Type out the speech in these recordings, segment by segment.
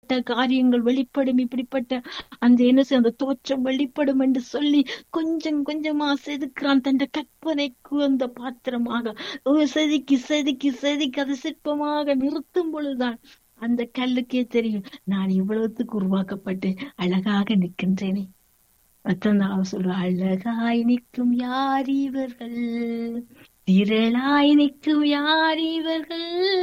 இப்படிப்பட்ட காரியங்கள் வெளிப்படும், இப்படிப்பட்ட அந்த என்ன அந்த தோற்றம் வெளிப்படும் என்று சொல்லி கொஞ்சம் கொஞ்சமா செதுக்கிறான் தன் கற்பனைக்கு அந்த பாத்திரமாக. செதுக்கி செதுக்கி செதுக்கி அதை சிற்பமாக நிறுத்தும் பொழுதுதான் அந்த கல்லுக்கே தெரியும், நான் இவ்வளவுத்துக்கு உருவாக்கப்பட்டு அழகாக நிற்கின்றேனே. சொல்ற, அழகாய் நிற்கும் யார் இவர்கள், திரளாய் நிற்கும் யார் இவர்கள்,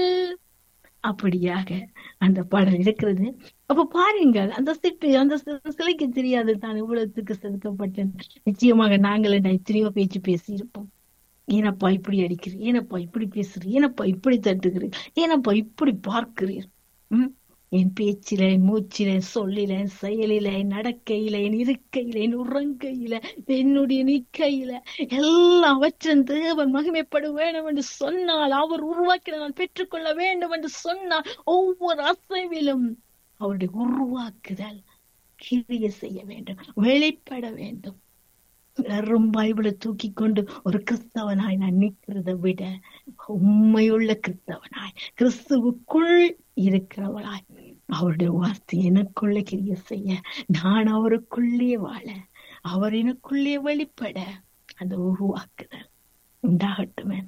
அப்படியாக அந்த பாடல் இருக்கிறது. அப்ப பாருங்கள், அந்த சிற்பி அந்த சிலைக்கு தெரியாது தான் இவ்வளவுத்துக்கு செதுக்கப்பட்டேன். நிச்சயமாக நாங்கள் எத்தனையோ பேச்சு பேசியிருப்போம். ஏனப்பா இப்படி அடிக்கிறீர், ஏனப்பா இப்படி பேசுறீர், ஏனப்பா இப்படி தட்டுகிறீர், ஏனப்பா இப்படி பார்க்கிறீர். என் பேச்சில, என் மூச்சில, சொல்லில, செயலில, நடக்கையில, என் இருக்கையில, என் உறங்கையில, என்னுடைய நிற்கையில எல்லாவற்றும் தேவன் மகிமைப்பட வேண்டும் என்று சொன்னால், அவர் உருவாக்கின நான் பெற்றுக்கொள்ள வேண்டும் என்று சொன்னால், ஒவ்வொரு அசைவிலும் அவருடைய உருவாக்குதல் கிரிய செய்ய வேண்டும், வெளிப்பட வேண்டும். வெறும் பைபிளை தூக்கி கொண்டு ஒரு கிறிஸ்தவனாய் நான் நிற்கிறத விட உண்மையுள்ள கிறிஸ்தவனாய், கிறிஸ்துவுக்குள் இருக்கிறவளாய், அவருடைய வார்த்தை எனக்குள்ள கிரிய செய்ய, நான் அவருக்குள்ளே வாழ, அவர் எனக்குள்ளே வெளிப்பட, அந்த உருவாக்குதல் உண்டாகட்டுமே.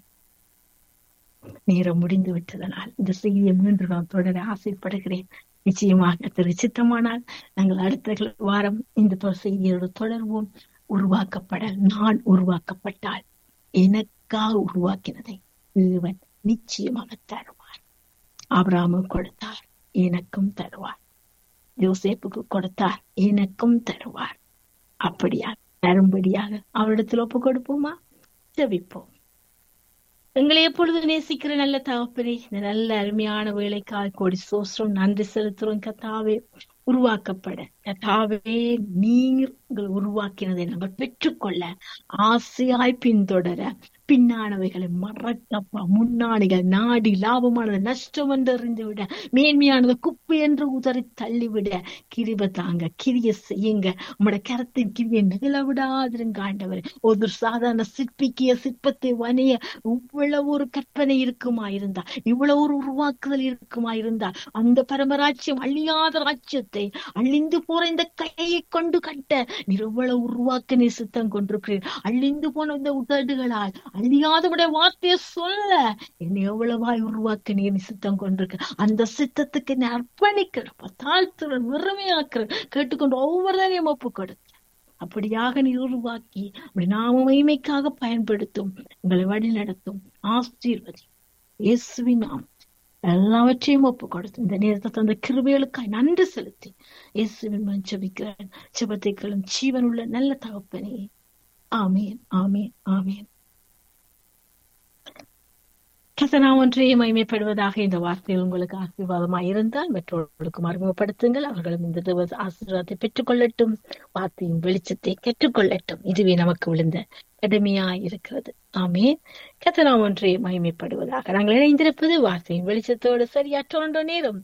நேரம் முடிந்து விட்டதனால் இந்த செய்தியை மீண்டும் நான் தொடர ஆசைப்படுகிறேன். நிச்சயமாக திரு சித்தமானால் நாங்கள் அடுத்த வாரம் இந்த செய்தியோடு தொடர்வோம். உருவாக்கப்பட, நான் உருவாக்கப்பட்டால் எனக்காக உருவாக்கினதை தேவன் நிச்சயமாக தருவார். ஆபிரகாமுக்கு கொடுத்தார், எனக்கும் தருவார். யோசேப்புக்கு கொடுத்தார், எனக்கும் தருவார். அப்படியா தரும்படியாக அவரிடத்தில் ஒப்பு கொடுப்போமா? ஜெபிப்போம். எங்களை எப்பொழுது நேசிக்கிற நல்ல தகப்பனே, இந்த நல்ல அருமையான வேலைக்காக கோடி சோஸ்திரம் நன்றி செலுத்துறோம். கர்த்தாவே, உருவாக்கப்பட கர்த்தாவே நீங்கள் உருவாக்கினதை நாங்கள் பெற்றுக்கொள்ள ஆசையாய் பின்தொடர, பின்னானவைகளை மறக்கப்பா, முன்னாடிகள் நாடி லாபமானது நஷ்டம் என்று அறிந்து விட, மேன்மையானது குப்பை என்று உதறி தள்ளிவிட கிருபை தாங்க, கிரிய செய்யுங்க. உங்களோட கரத்தின் கிரியை நிகழ விடாதிருங்க ஆண்டவர். ஒரு சாதாரண சிற்பிக்கிய சிற்பத்தை வனைய இவ்வளவு ஒரு கற்பனை இருக்குமா இருந்தால், இவ்வளவு ஒரு உருவாக்குதல் இருக்குமா இருந்தால், அந்த பரமராட்சியம் அழியாத ராஜ்யத்தை அழிந்து போற இந்த கையை கொண்டு கட்ட நீர் எவ்வளவு உருவாக்க நீர் சித்தம் கொண்டிருக்கிறீர். அழிந்து போன இந்த உதடுகளால் அழியாதவுடைய வார்த்தையை சொல்ல என்னை எவ்வளவாய் உருவாக்க நீர் சித்தம் கொண்டிருக்க, அந்த சித்தத்துக்கு என்னை அர்ப்பணிக்கிறப்ப, தாழ்த்துற, வெறுமையாக்குற, கேட்டுக்கொண்டு ஒவ்வொருவரையும் ஒப்பு கொடுக்க, அப்படியாக நீர் உருவாக்கி அப்படி நாம மகிமைக்காக பயன்படுத்தும், உங்களை வழி நடத்தும், ஆசீர்வதி. இயேசுவின் நாமம் எல்லாவற்றையும் ஒப்பு கொடுத்து இந்த நேரத்தை தந்த கிருபைகளுக்காய் நன்றி செலுத்தி இயேசுவின் ஜெபிக்கிறேன். ஜெபத்தைகளும் ஜீவனுள்ள நல்ல தகப்பனே, ஆமேன், ஆமேன், ஆமேன். கர்த்தர் ஒன்றையே மகிமைப்படுவதாக. இந்த வார்த்தைகள் உங்களுக்கு ஆசீர்வாதமாய் இருந்தால் மற்றவர்களுக்கும் அறிமுகப்படுத்துங்கள். அவர்களும் இந்த ஆசீர்வாதத்தை பெற்றுக்கொள்ளட்டும், வார்த்தையின் வெளிச்சத்தை கற்றுக்கொள்ளட்டும். இதுவே நமக்கு விழுந்த கடமையாய் இருக்கிறது. ஆமேன். கர்த்தர் ஒன்றையே மகிமைப்படுவதாக. நாங்கள் இணைந்திருப்பது வார்த்தையின் வெளிச்சத்தோடு சரியாற்ற நேரம்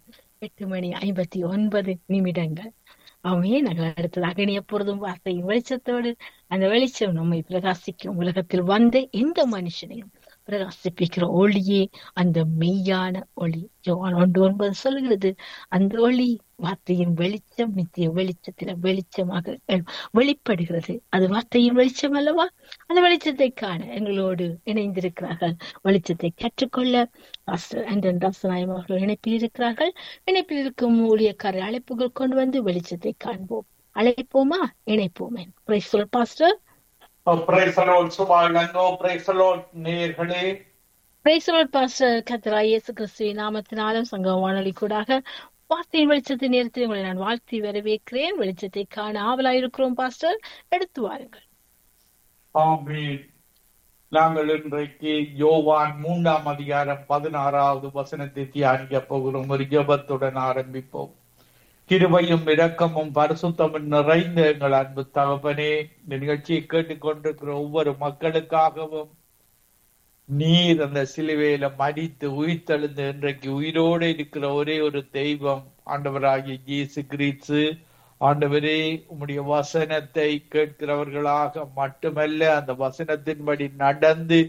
8:59. ஆமேன். நாங்கள் அடுத்ததாக இணைய போறதும் வார்த்தையின் வெளிச்சத்தோடு. அந்த வெளிச்சம் நம்மை பிரகாசிக்கும். உலகத்தில் வந்த எந்த மனுஷனையும் பிரகாசிப்பிக்கிற ஒளியே அந்த மெய்யான ஒளி. யோவான் 1:9 சொல்கிறது, அந்த ஒளி வார்த்தையின் வெளிச்சம் நித்திய வெளிச்சத்தில வெளிச்சமாக வெளிப்படுகிறது. அது வார்த்தையின் வெளிச்சம் அல்லவா? அந்த வெளிச்சத்தை காண எங்களோடு இணைந்திருக்கிறார்கள். வெளிச்சத்தை கற்றுக்கொள்ள அவர்கள் இணைப்பில் இருக்கிறார்கள். இணைப்பில் இருக்கும் ஊழியக்காரர் அழைப்புகள் கொண்டு வந்து வெளிச்சத்தை காண்போம். அழைப்போமா? இணைப்போமே. Praise the Lord pastor. Praise the Lord, Subhanahu, praise the Lord, நேயர்களே. Praise the Lord pastor. கர்த்தராகிய இயேசு கிறிஸ்துவின் நாமத்தினாலும் சங்கம வானொலி கூடாக வார்த்தையின் வெளிச்சத்தின் நேரத்தில் உங்களை நான் வாழ்த்தி வரவேற்கிறேன். வெளிச்சத்தை காண ஆவலாயிருக்கிறோம் பாஸ்டர், எடுத்து வாருங்கள். ஆமென். நாங்கள் இன்றைக்கு யோவான் 3:16 வசனத்தை தியானிக்க போகிறோம். ஒரு ஜெபத்துடன் ஆரம்பிப்போம். கிருபையும் இரக்கமும் பரிசுத்தமும் நிறைந்த எங்கள் அன்பு தகப்பனே, இந்த நிகழ்ச்சியை கேட்டுக்கொண்டிருக்கிற ஒவ்வொரு மக்களுக்காகவும் நீர் அந்த சிலுவையில மரித்து உயிர்த்தெழுந்து இன்றைக்கு உயிரோடு இருக்கிற ஒரே ஒரு தெய்வம் ஆண்டவராகிய இயேசு கிறிஸ்து. ஆண்டவரே, உம்முடைய வசனத்தை கேட்கிறவர்களாக மட்டுமல்ல, அந்த வசனத்தின்படி நடந்து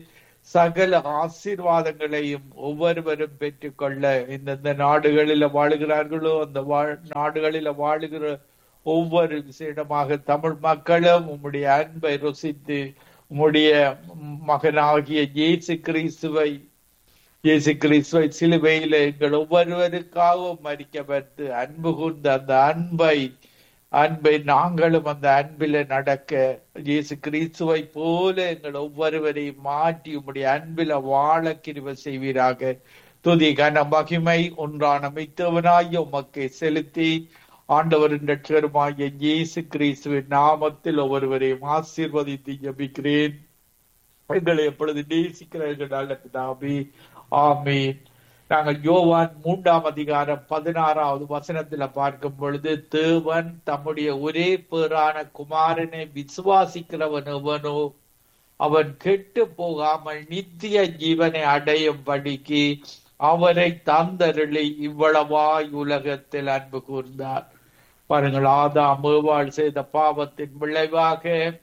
சகல ஆசீர்வாதங்களையும் ஒவ்வொருவரும் பெற்றுக்கொள்ள எந்தெந்த நாடுகளில வாழுகிறார்களோ அந்த நாடுகளில வாழுகிற ஒவ்வொரு விசேடமாக தமிழ் மக்களும் உம்முடைய அன்பை ருசித்து உம்முடைய மகனாகிய இயேசு கிறிஸ்துவை சிலுவையில எங்கள் ஒவ்வொருவருக்காகவும் மரிக்கப்பட்டு அன்பு கூர்ந்த அந்த அன்பை நாங்களும் அந்த அன்பில நடக்க இயேசு கிறிஸ்துவை போல எங்கள் ஒவ்வொருவரையும் மாற்றி உம்முடைய அன்பில வாழ கிருபை செய்வீராக. துதி கன மகிமை ஒன்றான மித்தவனாய் உமக்கு செலுத்தி ஆண்டவரின் ரட்சகருமாகிய இயேசு கிறிஸ்துவின் நாமத்தில் ஒவ்வொருவரையும் ஆசீர்வதித்து ஜெபிக்கிறேன். எங்களை எப்பொழுது நேசிக்கிற எங்கள் நல்ல பிதாவே, ஆமீன். நாங்கள் யோவான் 3:16 பார்க்கும் பொழுது, தேவன் தம்முடைய ஒரே பேரான குமாரனை விசுவாசிக்கிறவன் எவனோ அவன் கெட்டு போகாமல் நித்திய ஜீவனை அடையும்படிக்கு அவரை தந்தருளி இவ்வளவாய் உலகத்தில் அன்பு கூர்ந்தார். பாருங்கள், ஆதாம் ஏவாள் செய்த பாவத்தின் விளைவாக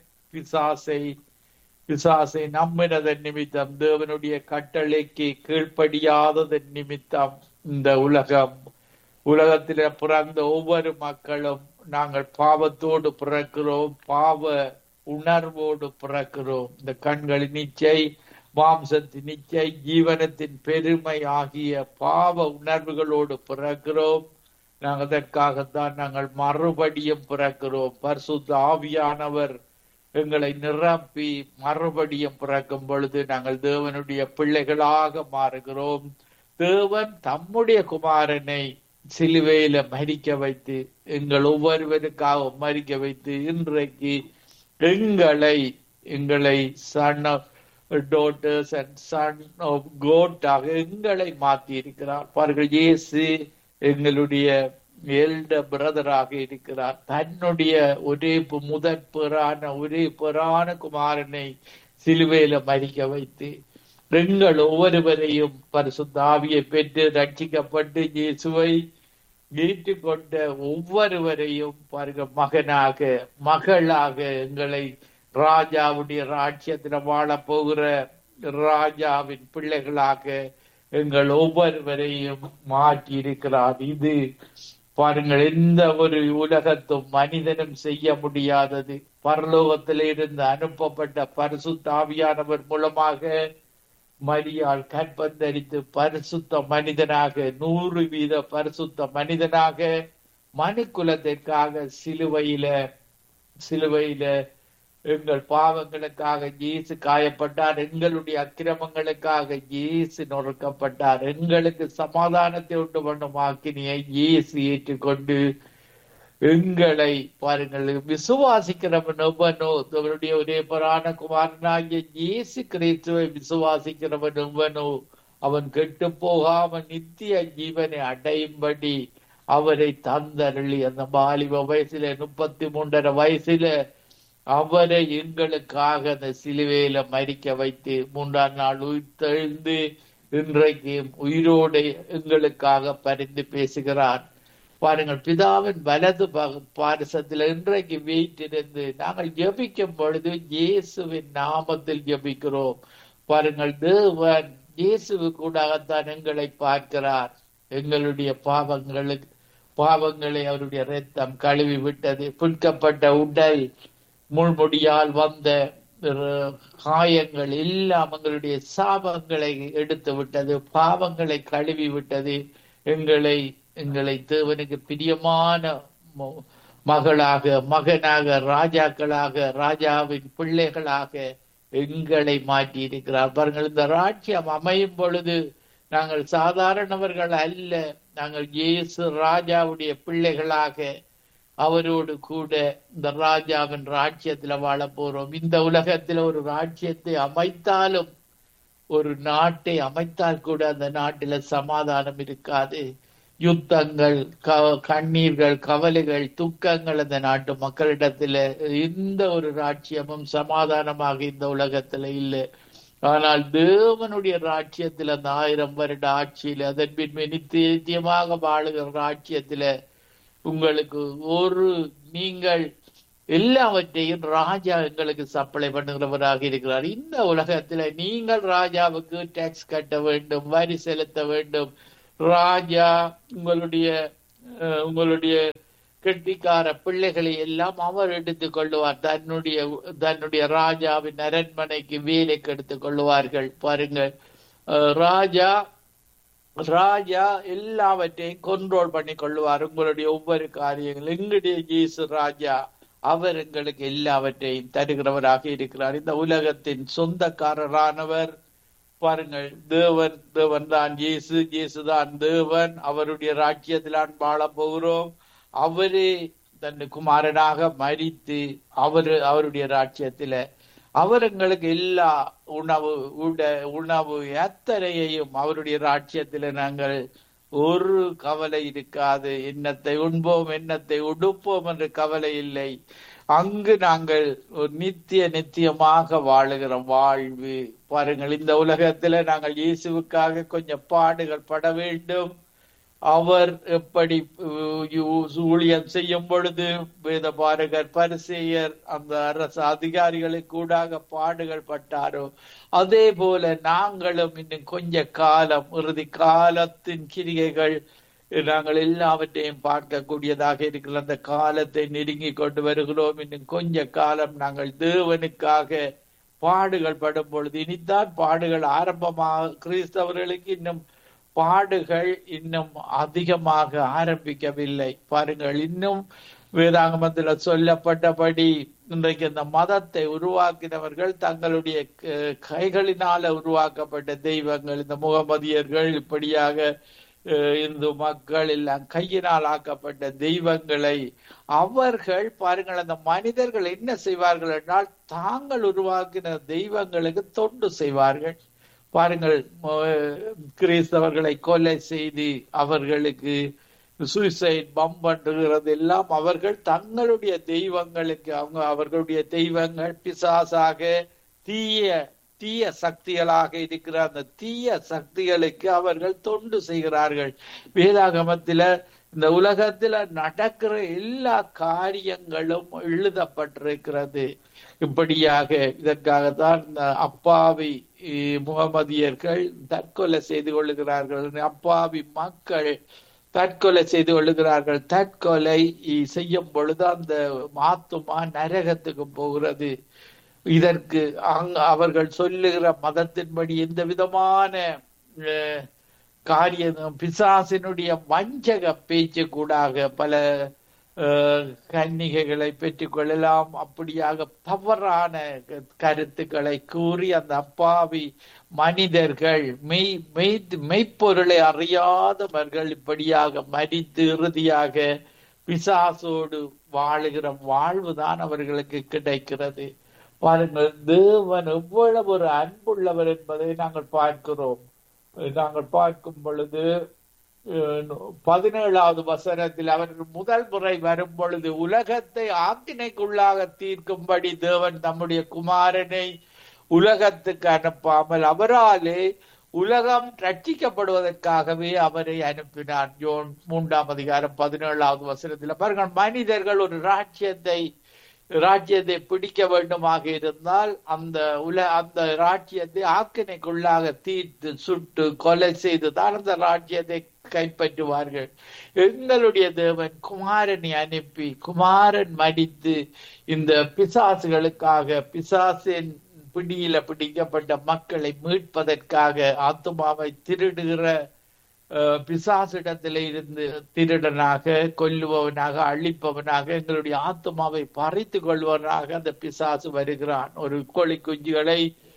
பிசாசை நம்பினதன் நிமித்தம், தேவனுடைய கட்டளைக்கு கீழ்ப்படியாததன் நிமித்தம் இந்த உலகத்தில பிறந்த ஒவ்வொரு மக்களும் நாங்கள் பாவத்தோடு பிறக்கிறோம், பாவ உணர்வோடு பிறக்கிறோம். இந்த கண்களின் இச்சை, மாம்சத்தின் இச்சை, ஜீவனத்தின் பெருமை ஆகிய பாவ உணர்வுகளோடு பிறக்கிறோம். நாங்கள் அதற்காகத்தான் நாங்கள் மறுபடியும் பிறக்கிறோம். பரிசுத்த ஆவியானவர் எங்களை நிரப்பி மறுபடியும் பிறக்கும் பொழுது நாங்கள் தேவனுடைய பிள்ளைகளாக மாறுகிறோம். தேவன் தம்முடைய குமாரனை சிலுவையில மரிக்க வைத்து, எங்கள் ஒவ்வொருவருக்காக மரிக்க வைத்து, இன்றைக்கு எங்களை son of daughters and son of கோட்டாக எங்களை மாற்றி இருக்கிறார். பாருங்கள், இயேசு எங்களுடைய எல்டர் பிரதராக இருக்கிறார். தன்னுடைய முதற் பேரான குமாரனை சிலுவையில மரிக்க வைத்து எங்கள் ஒவ்வொருவரையும் பரிசுத்த ஆவியை பெற்று ரட்சிக்கப்பட்டு இயேசுவை ஏற்றுக்கொண்ட ஒவ்வொருவரையும் பாருங்க, மகளாக எங்களை ராஜாவுடைய ராஜ்யத்துல வாழ போகிற ராஜாவின் பிள்ளைகளாக எங்கள் ஒவ்வொருவரையும் மாற்றி இருக்கிறார். இது பாருங்கள், எந்த ஒரு உலகத்தும் மனிதனும் செய்ய முடியாதது. பரலோகத்தில இருந்து அனுப்பப்பட்ட பரிசுத்த ஆவியானவர் மூலமாக மரியாள் கற்பந்தரித்து பரிசுத்த மனிதனாக 100% பரிசுத்த மனிதனாக மனுக்குலத்திற்காக சிலுவையில எங்கள் பாவங்களுக்காக இயேசு காயப்பட்டார். எங்களுடைய அக்கிரமங்களுக்காக இயேசு நொறுக்கப்பட்டார். எங்களுக்கு சமாதானத்தை உண்டு பண்ணும் ஆக்கினியை இயேசு ஏற்றுக்கொண்டு எங்களை பாருங்கள், விசுவாசிக்கிறவன் எவனோ, அவருடைய ஒரே பேரான குமாரனாகிய இயேசு கிறிஸ்துவை விசுவாசிக்கிறவன் எவனோ அவன் கெட்டு போகாமல் நித்திய ஜீவனை அடையும்படி அவரை தந்தருளி, அந்த வாலிப வயசுல 33.5 வயசுல அவரை எங்களுக்காக அந்த சிலுவையில மரிக்க வைத்து 3ஆம் நாள் உயிர்த்தெழுந்து இன்றைக்கு உயிரோடு எங்களுக்காக பரிந்து பேசுகிறார். பாருங்கள், பிதாவின் வலது பாரசத்தில் இன்றைக்கு வீட்டிலிருந்து நாங்கள் ஜெபிக்கும் பொழுது இயேசுவின் நாமத்தில் ஜெபிக்கிறோம். பாருங்கள், தேவன் இயேசுவு கூடத்தான் எங்களை பார்க்கிறார். எங்களுடைய பாவங்களை அவருடைய இரத்தம் கழுவி விட்டது. புண்கப்பட்ட உடல், முள்முடியால் வந்த காயங்கள் எல்லாம் எங்களுடைய சாபங்களை எடுத்து விட்டது, பாவங்களை கழுவி விட்டது. எங்களை தேவனுக்கு பிரியமான மகனாக, ராஜாக்களாக, ராஜாவின் பிள்ளைகளாக எங்களை மாற்றி இருக்கிறார். பாருங்கள், இந்த ராஜ்யம் அமையும் பொழுது நாங்கள் சாதாரணவர்கள் அல்ல. நாங்கள் இயேசு ராஜாவுடைய பிள்ளைகளாக அவரோடு கூட இந்த ராஜாவின் ராஜ்யத்துல வாழ போறோம். இந்த உலகத்துல ஒரு ராஜ்யத்தை அமைத்தாலும், ஒரு நாட்டை அமைத்தால் கூட அந்த நாட்டில சமாதானம் இருக்காது. யுத்தங்கள், கண்ணீர்கள், கவலைகள், துக்கங்கள் அந்த நாட்டு மக்களிடத்துல. எந்த ஒரு ராஜ்யமும் சமாதானமாக இந்த உலகத்துல இல்லை. ஆனால் தேவனுடைய ராஜ்யத்துல அந்த 1000 வருட ஆட்சியில, அதன் பின் நித்தியமாக வாழுகிற ராஜ்யத்துல உங்களுக்கு நீங்கள் எல்லாவற்றையும் ராஜா எங்களுக்கு சப்ளை பண்ணுகிறவராக இருக்கிறார். இந்த உலகத்துல நீங்கள் ராஜாவுக்கு டாக்ஸ் கட்ட வேண்டும், வரி செலுத்த வேண்டும். ராஜா உங்களுடைய கெட்டிக்கார பிள்ளைகளை எல்லாம் அவர் எடுத்துக் கொள்ளுவார். தன்னுடைய ராஜாவின் அரண்மனைக்கு வேலைக்கு எடுத்துக் கொள்ளுவார்கள். பாருங்கள், ராஜா ராஜா எல்லாவற்றையும் கண்ட்ரோல் பண்ணி கொள்ளுவார். உங்களுடைய ஒவ்வொரு காரியங்கள். எங்களுடைய இயேசு ராஜா, அவர் எங்களுக்கு எல்லாவற்றையும் தருகிறவராக இருக்கிறார். இந்த உலகத்தின் சொந்தக்காரரானவர். பாருங்கள், தேவன் தான் இயேசு, இயேசுதான் தேவன். அவருடைய ராஜ்யத்திலான் வாழ போகிறோம். அவரே தன் குமாரனாக மரித்து அவருடைய ராஜ்யத்தில அவர் எங்களுக்கு எல்லா உணவு அத்தனையையும் அவருடைய ராஜ்யத்தில நாங்கள் ஒரு கவலை இருக்காது. என்னத்தை உண்போம், என்னத்தை உடுப்போம் என்ற கவலை இல்லை. அங்கு நாங்கள் ஒரு நித்தியமாக வாழுகிற வாழ்வு. பாருங்கள், இந்த உலகத்துல நாங்கள் இயேசுவுக்காக கொஞ்சம் பாடுகள் பட வேண்டும். அவர் எப்படி ஊழியம் செய்யும் பொழுது வேத பாரகர், பரிசேயர், அந்த அரசு அதிகாரிகளுக்கு கூடாக பாடுகள் பட்டாரோ, அதே போல நாங்களும் இன்னும் கொஞ்ச காலம், இறுதி காலத்தின் கிரிகைகள் நாங்கள் எல்லாவற்றையும் பார்க்கக்கூடியதாக இருக்கிற அந்த காலத்தை நெருங்கி கொண்டு வருகிறோம். இன்னும் கொஞ்ச காலம் நாங்கள் தேவனுக்காக பாடுகள் படும் பொழுது, இனித்தான் பாடுகள் ஆரம்பமாக, கிறிஸ்தவர்களுக்கு இன்னும் பாடுகள் இன்னும் அதிகமாக ஆரம்பிக்கவில்லை. பாருங்கள், இன்னும் வேதாகமத்தில் சொல்லப்பட்டபடி இன்றைக்கு இந்த மதத்தை உருவாக்கினவர்கள் தங்களுடைய கைகளினால உருவாக்கப்பட்ட தெய்வங்கள், இந்த முகமதியர்கள், இப்படியாக இந்து மக்கள் எல்லாம் கையினால் ஆக்கப்பட்ட தெய்வங்களை அவர்கள், பாருங்கள், அந்த மனிதர்கள் என்ன செய்வார்கள் என்றால் தாங்கள் உருவாக்கின தெய்வங்களுக்கு தொண்டு செய்வார்கள். பாருங்கள், கிறிஸ்தவர்களை கொலை செய்து அவர்களுக்கு சூசைட் பம்ப் பண்ணுகிறது எல்லாம் அவர்கள் தங்களுடைய தெய்வங்களுக்கு, அவர்களுடைய தெய்வங்கள் பிசாசாக தீய சக்திகளாக இருக்கிற அந்த தீய சக்திகளுக்கு அவர்கள் தொண்டு செய்கிறார்கள். வேதாகமத்தில இந்த உலகத்துல நடக்கிற எல்லா காரியங்களும் எழுதப்பட்டிருக்கிறது. இப்படியாக இதற்காகத்தான் இந்த அப்பாவி முகமதியர்கள் தற்கொலை செய்து கொள்ளுகிறார்கள். அப்பாவி மக்கள் தற்கொலை செய்து கொள்ளுகிறார்கள். தற்கொலை செய்யும் பொழுது அந்த ஆத்துமா நரகத்துக்கு போகிறது. இதற்கு அவர்கள் சொல்லுகிற மதத்தின்படி எந்த விதமான காரியம், பிசாசினுடைய வஞ்சக பேச்சு கூடாக பல கன்னிகைகளை பெற்றுக் கொள்ளலாம். அப்படியாக தவறான கருத்துக்களை கூறி அந்த அப்பாவி மனிதர்கள் மெய்ப்பொருளை அறியாதவர்கள் இப்படியாக மரித்து இறுதியாக பிசாசோடு வாழுகிற வாழ்வுதான் அவர்களுக்கு கிடைக்கிறது. பாருங்கள், தேவன் எவ்வளவு ஒரு அன்புள்ளவர் என்பதை நாங்கள் பார்க்கிறோம். நாங்கள் பார்க்கும் பொழுது 17வது வசனத்தில் அவர்கள் முதல் முறை வரும் பொழுது உலகத்தை ஆக்கினைக்குள்ளாக தீர்க்கும்படி தேவன் தம்முடைய குமாரனை உலகத்துக்கு அனுப்பாமல் அவராலே உலகம் ரட்சிக்கப்படுவதற்காகவே அவரை அனுப்பினார். யோன் 3ஆம் அதிகாரம் 17வது வசனத்தில் பாருங்கள், மனிதர்கள் ஒரு ராஜ்யத்தை பிடிக்க வேண்டுமாக இருந்தால் அந்த ராஜ்யத்தை ஆக்கினைக்குள்ளாக தீர்த்து சுட்டு கொலை செய்துதான் அந்த ராஜ்யத்தை கைப்பற்றுவார்கள். எங்களுடைய தேவன் குமாரனை அனுப்பி, குமாரன் மடித்து இந்த பிசாசுகளுக்காக, பிசாசின் பிடியில பிடிக்கப்பட்ட மக்களை மீட்பதற்காக, ஆத்துமாவை திருடுகிற பிசாசிடத்தில இருந்து திருடனாக, கொல்லுபவனாக, அழிப்பவனாக, எங்களுடைய ஆத்மாவை பறித்து கொள்வனாக அந்த பிசாசு வருகிறான். ஒரு கோழி குஞ்சுகளை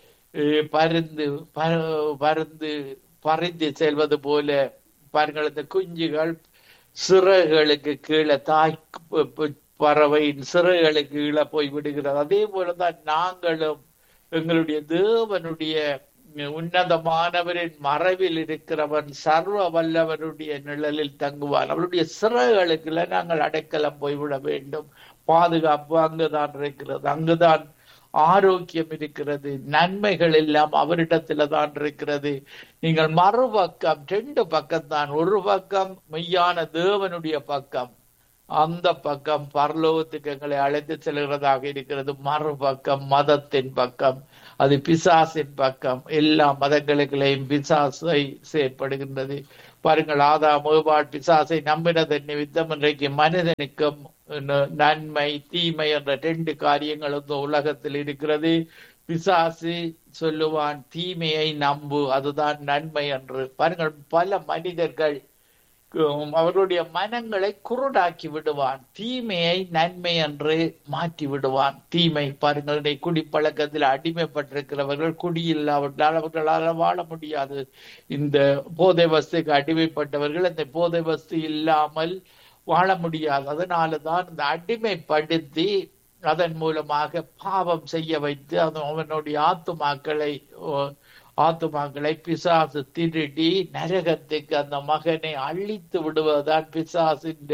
பறிந்து செல்வது போல பாருங்கள், இந்த குஞ்சுகள் சிறகுகளுக்கு கீழே, தாய் பறவையின் சிறகுகளுக்கு கீழே போய் விடுகிறது. அதே போலதான் நாங்களும் எங்களுடைய தேவனுடைய உன்னதமானவரின் மறைவில் இருக்கிறவன் சர்வ வல்லவருடைய நிழலில் தங்குவான். அவருடைய சிறகுகளுக்குள்ள நாங்கள் அடைக்கலம் போய்விட வேண்டும். பாதுகாப்பு அங்குதான் இருக்கிறது, அங்குதான் ஆரோக்கியம் இருக்கிறது, நன்மைகள் எல்லாம் அவரிடத்துல தான் இருக்கிறது. நீங்கள் மறுபக்கம் 2 பக்கம்தான், ஒரு பக்கம் மெய்யான தேவனுடைய பக்கம், அந்த பக்கம் பரலோகத்துக்கு எங்களை அழைத்து செல்கிறதாக இருக்கிறது. மறுபக்கம் மதத்தின் பக்கம், அது பிசாசின் பக்கம். எல்லா மதங்களுக்குள்ளேயும் பிசாசை செயற்படுகின்றது. பாருங்கள், ஆதாம் ஏவாள் பிசாசை நம்பினது நிமித்தம் இன்றைக்கு மனிதனுக்கும் நன்மை தீமை என்ற 2 காரியங்கள் இந்த உலகத்தில் இருக்கிறது. பிசாசு சொல்லுவான், தீமையை நம்பு, அதுதான் நன்மை என்று. பாருங்கள், பல மனிதர்கள் அவருடைய மனங்களை குருடாக்கி விடுவான், தீமையை நன்மை என்று மாற்றி விடுவான். தீமை பாருங்கள், குடிப்பழக்கத்தில் அடிமைப்பட்டிருக்கிறவர்கள், குடியில்லாவிட்டால் அவர்களால் வாழ முடியாது. இந்த போதை வஸ்துக்கு அடிமைப்பட்டவர்கள் அந்த போதை வஸ்து இல்லாமல் வாழ முடியாது. அதனாலதான் இந்த அடிமைப்படுத்தி அதன் மூலமாக பாவம் செய்ய வைத்து அவனுடைய ஆத்துமாக்களை பிசாசு திருடி நரகத்துக்கு அந்த மகனை அழித்து விடுவதுதான் பிசாசின்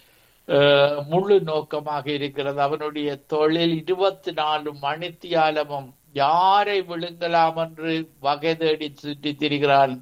முழு நோக்கமாக இருக்கிறது. அவனுடைய தொழில் 24 மணித்தியாலமும் யாரை விழுங்கலாம் என்று வகை தேடி சுற்றி திரிகிறான்.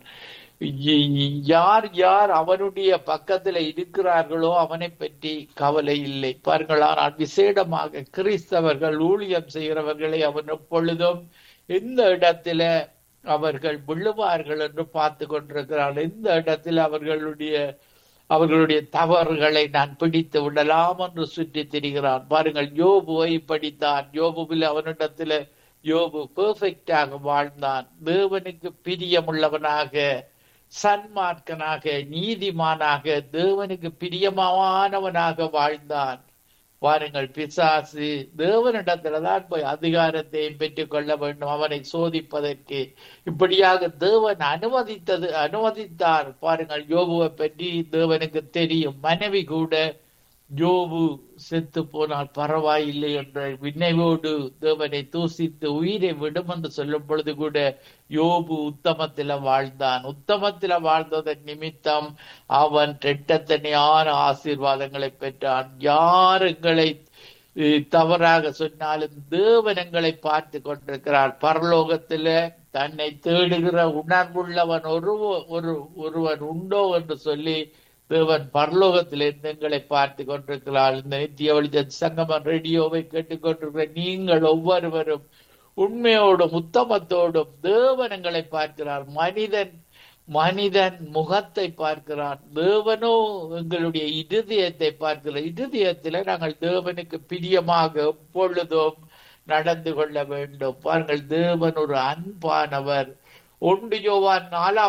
யார் யார் அவனுடைய பக்கத்துல இருக்கிறார்களோ அவனை பற்றி கவலை இல்லை. பாருங்கள், ஆனால் விசேடமாக கிறிஸ்தவர்கள் ஊழியம் செய்கிறவர்களை அவன் எப்பொழுதும் எந்த இடத்துல அவர்கள் விழுவார்கள் என்று பார்த்து கொண்டிருக்கிறார். எந்த இடத்தில் அவர்களுடைய தவறுகளை நான் பிடித்து விடலாம் என்று சுற்றி திரிகிறான். பாருங்கள், யோபுவை படித்தான். யோபுவில் அவனிடத்துல யோபு பெர்ஃபெக்டாக வாழ்ந்தான். தேவனுக்கு பிரியமுள்ளவனாக, சன்மார்க்கனாக, நீதிமானாக, தேவனுக்கு பிரியமானவனாக வாழ்ந்தான். பாருங்கள், பிசாசு தேவனிடத்துலதான் போய் அதிகாரத்தையும் பெற்றுக் கொள்ள வேண்டும் அவனை சோதிப்பதற்கு. இப்படியாக தேவன் அனுமதித்தார். பாருங்கள், யோபுவை பற்றி தேவனுக்கு தெரியும். மனைவி கூட யோபு செத்து போனால் பரவாயில்லை என்ற வினைவோடு தேவனை தூசித்து உயிரை விடும் என்று சொல்லும் பொழுது கூட யோபு உத்தமத்தில வாழ்ந்தான். உத்தமத்தில வாழ்ந்ததன் நிமித்தம் அவன் இரட்டத்தனையான ஆசீர்வாதங்களை பெற்றான். யார் எங்களை தவறாக சொன்னாலும் தேவன் எங்களை பார்த்து கொண்டிருக்கிறார். பரலோகத்தில தன்னை தேடுகிற உணர்வுள்ளவன் ஒருவன் உண்டோ என்று சொல்லி தேவன் பரலோகத்தில் எங்களை பார்த்து கொண்டிருக்கிறார். இந்த நித்திய வெளிச்ச சங்கமம் ரேடியோவை கேட்டுக்கொண்டிருக்கிற நீங்கள் ஒவ்வொருவரும் உண்மையோடும் உத்தமத்தோடும் தேவன் எங்களை பார்க்கிறார். மனிதன் முகத்தை பார்க்கிறார், தேவனோ எங்களுடைய இருதயத்தை பார்க்கிறார். இருதயத்தில நாங்கள் தேவனுக்கு பிரியமாக எப்பொழுதும் நடந்து கொள்ள வேண்டும். பாருங்கள், தேவன் ஒரு அன்பானவர். 1 யோவான்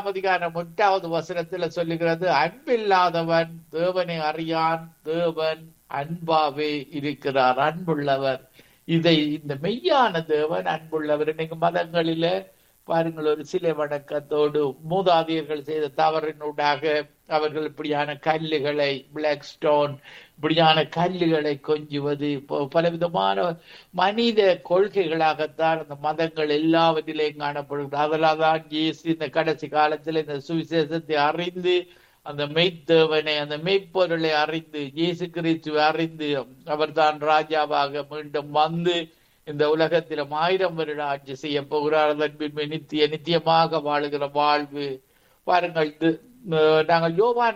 4:8 சொல்லுகிறது, அன்பில்லாதவன் தேவனை அறியான், தேவன் அன்பாவே இருக்கிறார். அன்புள்ளவர், இந்த மெய்யான தேவன் அன்புள்ளவர். இன்னைக்கு மதங்களில பாருங்கள், ஒரு சிலை வணக்கத்தோடு மூதாதையர்கள் செய்த தவறினூடாக அவர்கள் இப்படியான கல்லுகளை, பிளாக் ஸ்டோன் இப்படியான கல்லுகளை கொஞ்சுவது பலவிதமான மனித கொள்கைகளாகத்தான் அந்த மதங்கள் எல்லாவற்றிலையும் காணப்படுகிறது. அதனால்தான் இயேசு இந்த கடைசி காலத்தில் இந்த சுவிசேஷத்தை அறிந்து, அந்த மெய்த்தேவனை, அந்த மெய்ப்பொருளை அறிந்து, இயேசு கிறிஸ்துவை அறிந்து அவர் தான் ராஜாவாக மீண்டும் வந்து இந்த உலகத்தில 1000 வருட ஆட்சி செய்ய போகிறார். அதன் பின்பு நித்தியமாக வாழுகிற வாழ்வு. பாருங்கள், நாங்கள் யோவான்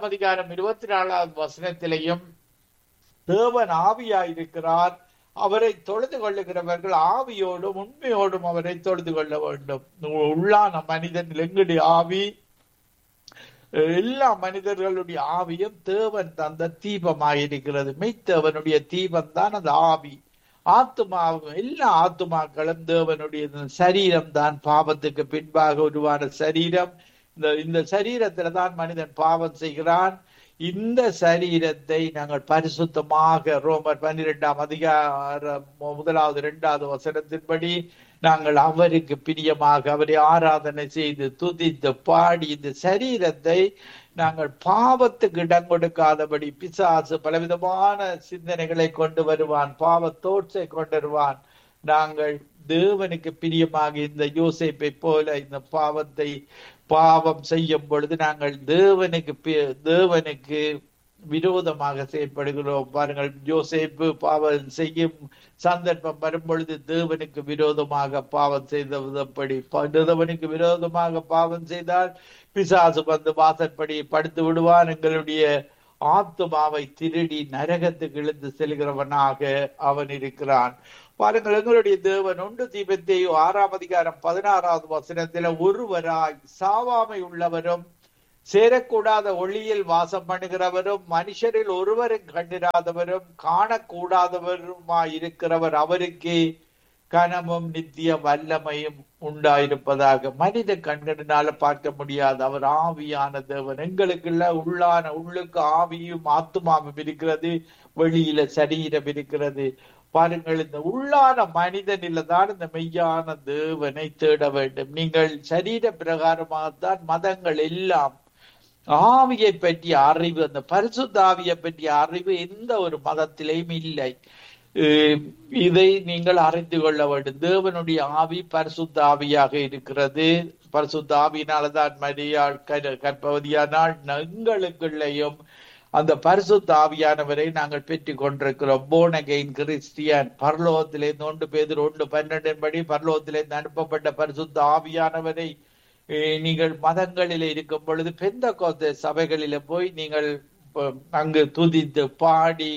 4:24 தேவன் ஆவியாயிருக்கிறார், அவரை தொழுது கொள்ளுகிறவர்கள் ஆவியோடும் உண்மையோடும் அவரை தொழுது கொள்ள வேண்டும். உள்ளான மனிதன் எங்களுடைய ஆவி, எல்லா மனிதர்களுடைய ஆவியும் தேவன் தந்த தீபமாயிருக்கிறது. மெய்த்தேவனுடைய தீபம் தான் அந்த ஆவி. ஆத்துமாவும் எல்லா ஆத்துமாக்களும் தேவனுடைய சரீரம் தான் பாவத்துக்கு பின்பாக உருவான சரீரம். இந்த சரீரத்துல தான் மனிதன் பாவம் செய்கிறான். இந்த சரீரத்தை நாங்கள் பரிசுத்தமாக ரோமர் 12:1 2வது வசனத்தின்படி நாங்கள் அவருக்கு பிரியமாக அவரை ஆராதனை செய்து துதித்து பாடி இந்த சரீரத்தை நாங்கள் பாவத்துக்கு இடம் கொடுக்காதபடி, பிசாசு பலவிதமான சிந்தனைகளை கொண்டு வருவான், பாவத்தோட்சை கொண்டு வருவான். நாங்கள் தேவனுக்கு பிரியமாக இந்த யோசேப்பை போல இந்த பாவம் செய்யும் பொழுது நாங்கள் தேவனுக்கு விரோதமாக செயல்படுகிறோம். பாருங்கள், யோசேப்பு பாவம் செய்யும் சந்தர்ப்பம் வரும் பொழுது தேவனுக்கு விரோதமாக பாவம் செய்தபடி, தேவனுக்கு விரோதமாக பாவம் செய்தால் பிசாசு வந்து வாசற்படி படுத்து விடுவான். எங்களுடைய ஆத்துமாவை திருடி நரகத்துக்கு இழுத்து செல்கிறவனாக அவன் இருக்கிறான். பாருங்கள், எங்களுடைய தேவன் 1 தீமோத்தேயு 6:16 ஒருவராய் சாவாமை உள்ளவரும் சேரக்கூடாத ஒளியில் வாசம் பண்ணுகிறவரும் மனுஷரில் ஒருவரும் கண்டிராதவரும் காணக்கூடாதவருமாயிருக்கிறவர் அவருக்கே கனமும் நித்திய வல்லமையும் உண்டாயிருப்பதாக. மனித கண்களினால பார்க்க முடியாது, அவர் ஆவியான தேவன். எங்களுக்குள்ள உள்ளுக்கு ஆவியும் ஆத்துமாவும் இருக்கிறது, வெளியில சரீரம் இருக்கிறது. பாருங்கள், இந்த உள்ளான மனிதனில தான் இந்த மெய்யான தேவனை தேட வேண்டும். நீங்கள் சரீர பிரகாரமாகத்தான் மதங்கள் எல்லாம் ஆவியை பற்றிய அறிவு, அந்த பரிசுத்த ஆவியை பற்றிய அறிவு எந்த ஒரு மதத்திலையும் இல்லை. இதை நீங்கள் அறிந்து கொள்ள வேண்டும். தேவனுடைய ஆவி பரிசுத்த ஆவியாக இருக்கிறது. பரிசுத்த ஆவியினால்தான் மரியாள் கர்ப்பவதியானால் எங்களுக்குள்ளேயும் அந்த பரிசுத்த ஆவியானவரை நாங்கள் பெற்றுக் கொண்டிருக்கிறோம். போர்ன் அகைன் கிறிஸ்டியன், பரலோகத்திலிருந்து 1 பேதுரு 1:12 படி பரலோகத்திலிருந்து அனுப்பப்பட்ட பரிசுத்த ஆவியானவரை நீங்கள் மதங்களில் இருக்கும் பொழுது பெந்தெகோஸ்தே சபைகளில போய் நீங்கள் அங்கு துதித்து பாடி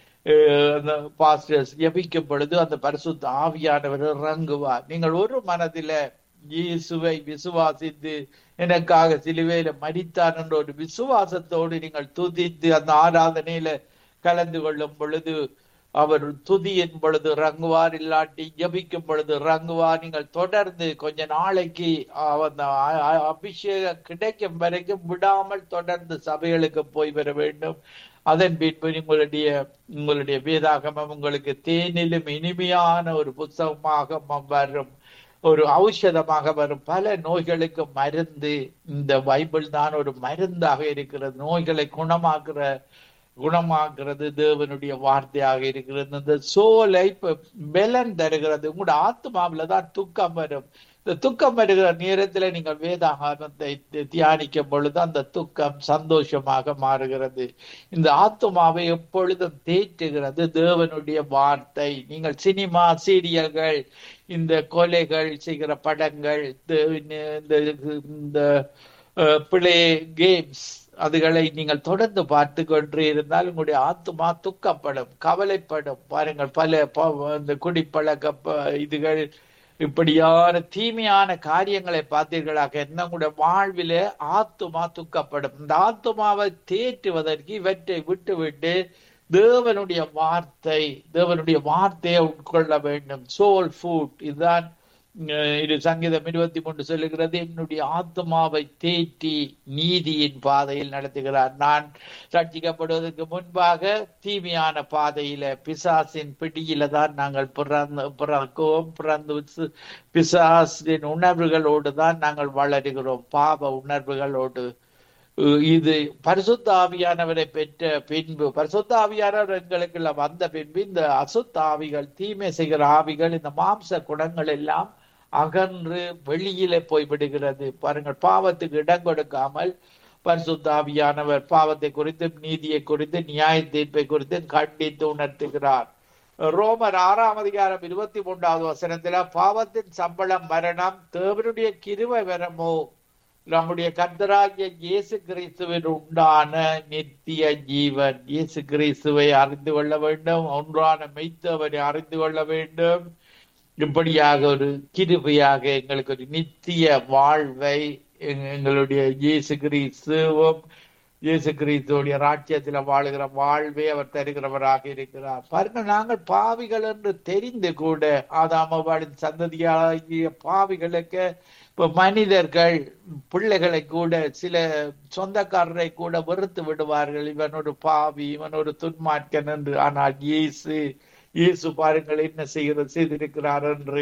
பாஸ்டர்ஸ் ஜெபிக்கும் பொழுது அந்த பரிசுத்த ஆவியானவர் இறங்குவார். நீங்கள் ஒரு மனதில இயேசுவை விசுவாசித்து எனக்காக சிலுவையில மரித்தார் என்ற ஒரு விசுவாசத்தோடு நீங்கள் துதித்து அந்த ஆராதனையில கலந்து கொள்ளும் பொழுது அவர் துதியின் பொழுது இறங்குவார், இல்லாட்டி ஜபிக்கும் பொழுது இறங்குவார். நீங்கள் தொடர்ந்து கொஞ்ச நாளைக்கு அந்த அபிஷேகம் கிடைக்கும் வரைக்கும் விடாமல் தொடர்ந்து சபைகளுக்கு போய் வர வேண்டும். அதன் பின்பு உங்களுடைய வேதாகமம் உங்களுக்கு தேனிலும் இனிமையான ஒரு புத்தகமாக வரும், ஒரு ஔஷதமாக வரும். பல நோய்களுக்கு மருந்து இந்த பைபிள் தான் ஒரு மருந்தாக இருக்கிறது. நோய்களை குணமாக்குறது தேவனுடைய வார்த்தையாக இருக்கிறது. இந்த சோலை பலன் தருகிறது. உங்களோட ஆத்மாவில தான் துக்கம் வரும். இந்த துக்கம் வருகிற நேரத்துல நீங்கள் வேதாகமத்தை தியானிக்கும் பொழுது அந்த துக்கம் சந்தோஷமாக மாறுகிறது. இந்த ஆத்மாவை எப்பொழுதும் தேற்றுகிறது தேவனுடைய வார்த்தை. நீங்கள் சினிமா, சீரியல்கள், இந்த கொலைகள் செய்கிற படங்கள், இந்த பிளே கேம்ஸ், அதுகளை நீங்கள் தொடர்ந்து பார்த்து கொண்டு இருந்தால் உங்களுடைய ஆத்மா துக்கப்படும், கவலைப்படும். பாருங்கள், பல இந்த குடிப்பழக்க இதுகள் இப்படியான தீமையான காரியங்களை பார்த்தீர்களாக என்ன உங்களுடைய வாழ்வில ஆத்துமா துக்கப்படும். இந்த ஆத்துமாவை தேற்றுவதற்கு இவற்றை விட்டு தேவனுடைய வார்த்தையை உட்கொள்ள வேண்டும். சோல் ஃபுட் இதுதான். இது சங்கீதம் 23 சொல்லுகிறது, என்னுடைய ஆத்மாவை தேற்றி நீதியின் பாதையில் நடத்துகிறார். நான் ரட்சிக்கப்படுவதற்கு முன்பாக தீமையான பாதையில பிசாசின் பிடியில தான் நாங்கள் பிறந்து பிசாசின் உணர்வுகளோடு தான் நாங்கள் வளருகிறோம், பாவ உணர்வுகளோடு. இது பரிசுத்த ஆவியானவரை பெற்ற பின்பு, பரிசுத்த ஆவியானவர் எங்களுக்குள்ள வந்த பின்பு இந்த அசுத்த ஆவிகள், தீமை செய்கிற ஆவிகள், இந்த மாம்ச குணங்கள் எல்லாம் அகன்று வெளியில போய்விடுகிறது. பாருங்கள், பாவத்துக்கு இடம் கொடுக்காமல் பரிசுத்த ஆவியானவர் பாவத்தை குறித்து, நீதியை குறித்து, நியாய தீர்ப்பை குறித்து கண்டித்து உணர்த்துகிறார். ரோமர் 6:23 பாவத்தின் சம்பளம் மரணம், தேவனுடைய கிருபை வரமோ நம்முடைய கர்த்தராகிய இயேசு கிறிஸ்துவின் உண்டான நித்திய ஜீவன். இயேசு கிறிஸ்துவை அறிந்து கொள்ள வேண்டும், ஒன்றான மெய்த்தவரை அறிந்து கொள்ள வேண்டும். இப்படியாக ஒரு கிருபையாக எங்களுக்கு ஒரு நித்திய வாழ்வை எங்களுடைய இயேசு கிறிஸ்துவோடைய ராஜ்யத்துல வாழுகிற வாழ்வை அவர் தருகிறவராக இருக்கிறார். பாருங்க, நாங்கள் பாவிகள் என்று தெரிந்து கூட ஆதாமவாளின் சந்ததியாகிய பாவிகளுக்கு இப்ப மனிதர்கள், பிள்ளைகளை கூட, சில சொந்தக்காரரை கூட வெறுத்து விடுவார்கள், இவன் ஒரு பாவி, இவன் ஒரு துன்மார்க்கன் என்று. ஆனால் இயேசு பாருங்கள் என்ன செய்திருக்கிறார் என்று.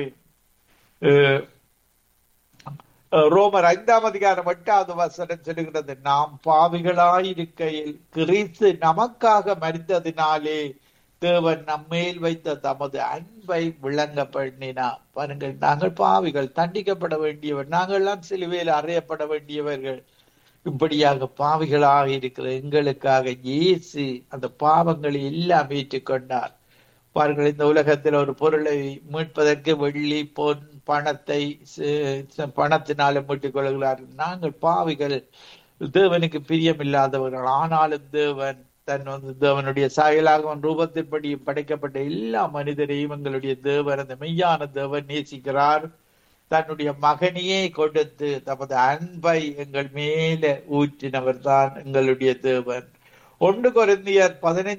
ரோமர் 5:8 சொல்லுகிறது, நாம் பாவிகளாயிருக்கையில் கிறிஸ்து நமக்காக மரித்ததினாலே தேவன் நம்மேல் வைத்த தமது அன்பை விளங்க பண்ணினார். பாருங்கள், நாங்கள் பாவிகள், தண்டிக்கப்பட வேண்டியவர், நாங்கள்லாம் சிலுவையில் அறையப்பட வேண்டியவர்கள். இப்படியாக பாவிகளாக இருக்கிற எங்களுக்காக இயேசு அந்த பாவங்களை எல்லாம் ஏற்றுக்கொண்டார். பாருங்கள், இந்த உலகத்தில் ஒரு பொருளை மீட்பதற்கு வெள்ளி, பொன், பணத்தினால மீட்டுக் கொள்கிறார்கள். நாங்கள் பாவிகள், தேவனுக்கு பிரியமில்லாதவர்கள். ஆனாலும் தேவன் தன் தேவனுடைய சாயலாகவும் ரூபத்தின்படி படைக்கப்பட்ட எல்லா மனிதரையும் எங்களுடைய தேவன், அந்த மெய்யான தேவன் நேசிக்கிறார். தன்னுடைய மகனையே கொடுத்து தமது அன்பை எங்கள் மேல ஊற்றினவர் தான் எங்களுடைய தேவன். 1 கொரிந்தியர்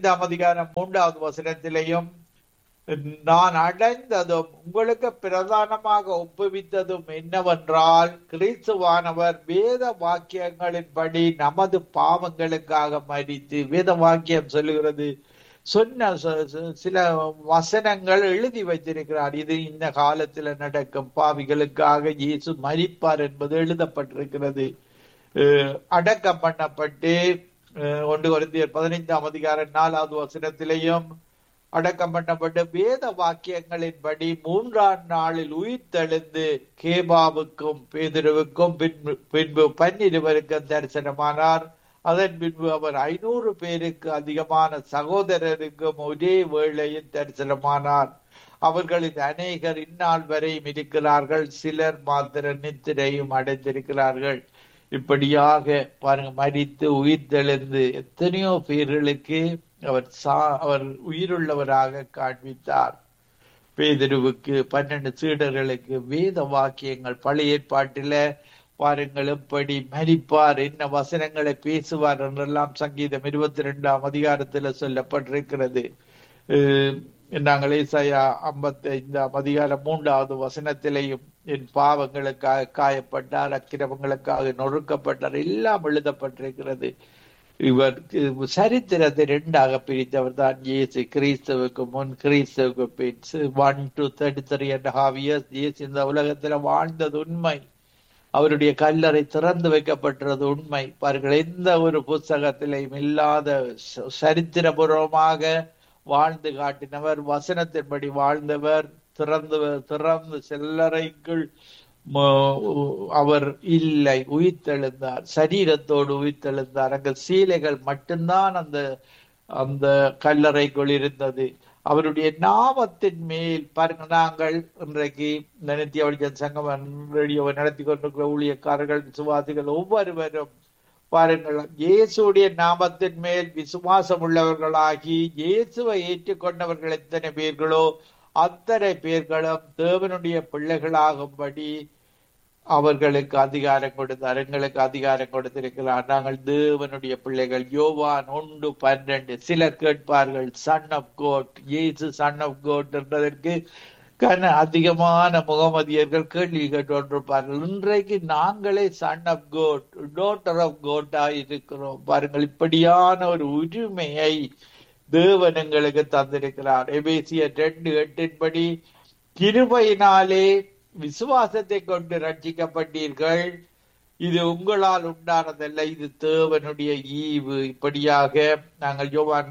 15:3 நான் அடைந்ததும் உங்களுக்கு பிரதானமாக ஒப்புவித்ததும் என்னவென்றால், கிறிஸ்துவானவர் வேத வாக்கியங்களின்படி நமது பாவங்களுக்காக மரித்து, வேத வாக்கியம் சொல்லுகிறது, சொன்ன சில வசனங்கள் எழுதி வைத்திருக்கிறார். இது இந்த காலத்துல நடக்கும் பாவிகளுக்காக இயேசு மரிப்பார் என்பது எழுதப்பட்டிருக்கிறது. அடக்கம் பண்ணப்பட்டு 1 கொரிந்தியர் 15:4 அடக்கம் பண்ணப்பட்டு வேத வாக்கியங்களின்படி 3ஆம் நாளில் உயிர்த்தெழுந்து கேபாவுக்கும் பேதுருவுக்கும் பின்பு 12 தரிசனமானார். அதன் பின்பு அவர் 500 பேருக்கு அதிகமான சகோதரருக்கும் ஒரே வேளையில் தரிசனமானார். அவர்களில் அநேகர் இந்நாள் வரையும் இருக்கிறார்கள், சிலர் மாத்திர நித்திரையும் அடைந்திருக்கிறார்கள். இப்படியாக பாருங்க, மரித்து உயிர்த்தெழுந்து எத்தனையோ பேர்களுக்கு அவர் உயிருள்ளவராக காண்பித்தார். பேதுருவுக்கு 12 சீடர்களுக்கு வேத வாக்கியங்கள் பழைய ஏற்பாட்டில பாருங்கள் எப்படி மரிப்பார், என்ன வசனங்களை பேசுவார் என்றெல்லாம் சங்கீதம் 22 சொல்லப்பட்டிருக்கிறது. நாங்கள் ஏசாயா 55 என் பாவங்களுக்காக காயப்பட்டார், அக்கிரமங்களுக்காக நொறுக்கப்பட்டார் எல்லாம் எழுதப்பட்டிருக்கிறது. இவர் சரித்திரத்தை 2ஆக பிரித்தவர் தான் இயேசு. கிறிஸ்துவுக்கு முன், கிறிஸ்துவுக்கு பின். 1 to 33.5 years இயேசு இந்த உலகத்துல வாழ்ந்தது உண்மை. அவருடைய கல்லறை திறந்து வைக்கப்பட்டது உண்மை. பாருங்கள், எந்த ஒரு புஸ்தகத்திலையும் இல்லாத சரித்திரபூர்வமாக வாழ்ந்து காட்டினவர், வசனத்தின்படி வாழ்ந்தவர். திறந்து செல்லறைக்குள் அவர் இல்லை, உயிர்த்தெழுந்தார், சரீரத்தோடு உயிர்த்தெழுந்தார். அங்க சீலைகள் மட்டும்தான் அந்த கல்லறைக்குள் இருந்தது. அவருடைய நாமத்தின் மேல் பாருங்க, நாங்கள் இன்றைக்கு நித்திய வெளிச்சம் சங்கம் ரேடியோவை நடத்தி கொண்டிருக்கிற ஊழியக்காரர்கள், விசுவாசிகள் ஒவ்வொருவரும் பாருங்கள், இயேசுடைய நாமத்தின் மேல் விசுவாசம் உள்ளவர்களாகி இயேசுவை ஏற்றுக்கொண்டவர்கள் எத்தனை பேர்களோ அத்தனை பேர்களும் தேவனுடைய பிள்ளைகளாகும்படி அவர்களுக்கு அதிகாரம் கொடுத்தார், எங்களுக்கு அதிகாரம் கொடுத்திருக்கிறார். நாங்கள் தேவனுடைய பிள்ளைகள். யோவான் 1:12. சிலர் கேட்பார்கள், சன் ஆஃப் கோட், இயேசு சன் ஆஃப் கோட் என்றதற்கு அதிகமான முகமதியர்கள் கேள்வி கேட்டுக்கொண்டிருப்பார்கள். இன்றைக்கு நாங்களே son of code, daughter of quota இருக்கிறோம். பாருங்கள், இப்படியான ஒரு உரிமையை தேவன் எங்களுக்கு தந்திருக்கிறார். எபேசியர் 2:8 கிருபையினாலே விசுவாசத்தை கொண்டு ரட்சிக்கப்பட்டீர்கள், இது உங்களால் உண்டானதல்ல, இது தேவனுடைய ஈவு. இப்படியாக நாங்கள் யோவான்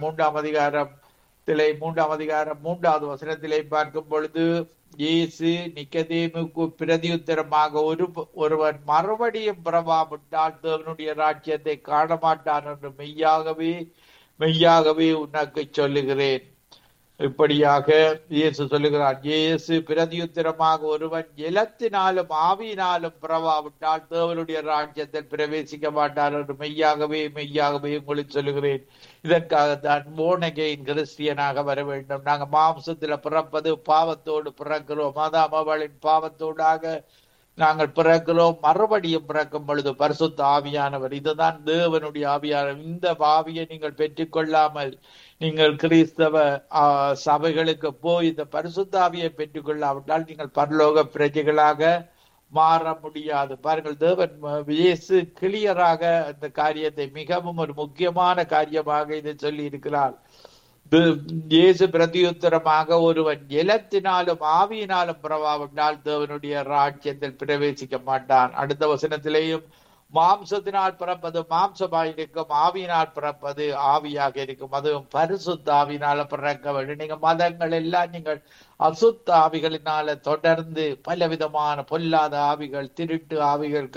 3:3 பார்க்கும் பொழுது, இயேசு நிக்கதேமுக்கு பிரதியுத்தரமாக ஒருவன் மறுபடியும் பிறவாவிட்டால் தேவனுடைய ராஜ்யத்தை காண மாட்டான் என்று மெய்யாகவே உனக்கு சொல்லுகிறேன். இப்படியாக இயேசு சொல்லுகிறார். இயேசு பிரதியுத்தரமாக ஒருவன் ஜலத்தினாலும் ஆவியினாலும் பிறவாவிட்டால் தேவனுடைய ராஜ்யத்தில் பிரவேசிக்க மாட்டார் என்று மெய்யாகவே உங்களுக்கு சொல்லுகிறேன். இதற்காகத்தான் born again கிறிஸ்டியனாக வர வேண்டும். நாங்க மாம்சத்துல பிறப்பது பாவத்தோடு பிறக்கிறோம். ஆதாம் அவளின் பாவத்தோடாக நாங்கள் பிறக்கிறோம். மறுபடியும் பிறக்கும் பொழுது பரிசுத்த ஆவியானவர், இதுதான் தேவனுடைய ஆவியானவர். இந்த ஆவியை நீங்கள் பெற்றுக்கொள்ளாமல் நீங்கள் கிறிஸ்தவ சபைகளுக்கு போய் இந்த பரிசுத்த ஆவியை பெற்றுக்கொள்ளாவிட்டால் நீங்கள் பரலோக பிரஜைகளாக மாற முடியாது. பாருங்கள், தேவன் இயேசு கிளியராக இந்த காரியத்தை, மிகவும் ஒரு முக்கியமான காரியமாக இதை சொல்லி இருக்கிறார். இயேசு பிரதியுத்தரமாக ஒருவன் ஜலத்தினாலும் ஆவியினாலும் பிறவாவிட்டால் தேவனுடைய ராஜ்யத்தில் பிரவேசிக்க மாட்டான். அடுத்த வசனத்திலேயும் மாம்சத்தினால் பிறப்பது மாம்சமாயிருக்கும், ஆவியினால் பிறப்பது ஆவியாக இருக்கும், அதுவும் பரிசுத்த ஆவியினால பிறக்க வேண்டும். நீங்க மதங்கள் எல்லாம் நீங்கள் அசுத்த ஆவிகளினால தொடர்ந்து பலவிதமான பொல்லாத ஆவிகள், திருட்டு ஆவிகளுக்கு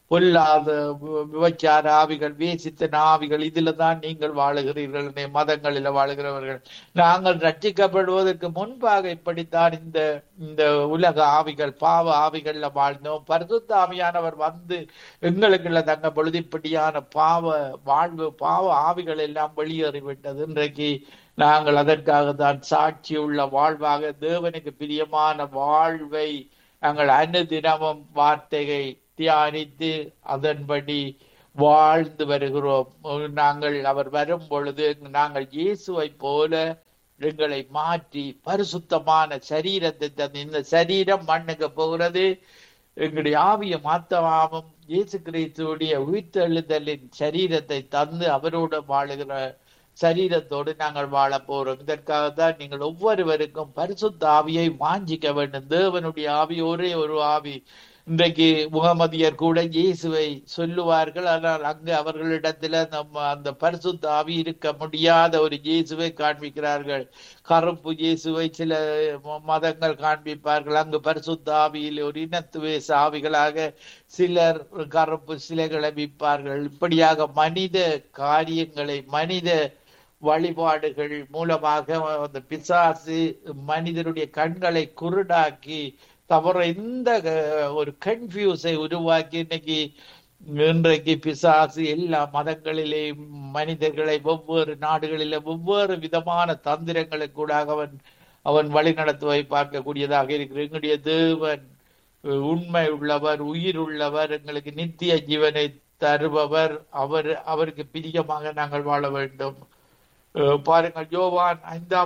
பொல்லாத விபச்சார ஆவிகள், வேசித்தன ஆவிகள், இதுல தான் நீங்கள் வாழுகிறீர்கள். மதங்களில வாழுகிறவர்கள் நாங்கள் ரட்சிக்கப்படுவதற்கு முன்பாக இப்படித்தான் இந்த இந்த உலக ஆவிகள், பாவ ஆவிகள்ல வாழ்ந்தோம். பரிசுத்த ஆவியானவர் வந்து எங்களுக்குள்ள தங்க பொழுது இப்படியான பாவ வாழ்வு, பாவ ஆவிகள் எல்லாம் வெளியேறிவிட்டது. இன்றைக்கு நாங்கள் அதற்காக தான் சாட்சி உள்ள வாழ்வாக தேவனுக்கு பிரியமான வாழ்வை நாங்கள் அனுதினமும் வார்த்தையை தியானித்து அதன்படி வாழ்ந்து வருகிறோம். நாங்கள் அவர் வரும் பொழுது நாங்கள் இயேசுவை போல எங்களை மாற்றி பரிசுத்தமான சரீரத்தை தந்து, இந்த சரீரம் மண்ணுக்கு போகிறது, எங்களுடைய ஆவிய மாத்தமாவும் இயேசு கிறிஸ்துவுடைய உயிர்த்தெழுதலின் சரீரத்தை தந்து அவரோடு வாழுகிற சரீரத்தோடு நாங்கள் வாழ போறோம். இதற்காகத்தான் நீங்கள் ஒவ்வொருவருக்கும் பரிசுத்த ஆவியை வாஞ்சிக்க வேண்டும். தேவனுடைய ஆவி ஒரே ஒரு ஆவி. இன்றைக்கு முகமதியர் கூட இயேசுவை சொல்லுவார்கள், ஆனால் அங்கு அவர்களிடத்துல அந்த பரிசுத்த ஆவி இருக்க முடியாத ஒரு இயேசுவை காண்பிக்கிறார்கள். கருப்பு இயேசுவை சில மதங்கள் காண்பிப்பார்கள். அங்கு பரிசுத்த ஆவியில் ஒரு இனத்துவேச ஆவிகளாக சிலர் கருப்பு சிலைகளை விற்பார்கள். இப்படியாக மனித காரியங்களை, மனித வழிபாடுகள் மூலமாக அந்த பிசாசு மனிதனுடைய கண்களை குருடாக்கி தவிர இந்த ஒரு கன்ஃபியூஸை உருவாக்கி இன்றைக்கு பிசாசு எல்லா மதங்களிலேயும் மனிதர்களை ஒவ்வொரு நாடுகளில ஒவ்வொரு விதமான தந்திரங்களுக்கு கூட அவன் வழி நடத்துவதை பார்க்கக்கூடியதாக இருக்கிறது. எங்களுடைய தேவன் உண்மை உள்ளவர், உயிர் உள்ளவர், எங்களுக்கு நித்திய ஜீவனை தருபவர். அவருக்கு பிரியமாக நாங்கள் வாழ வேண்டும். பாருங்கள், யோவான்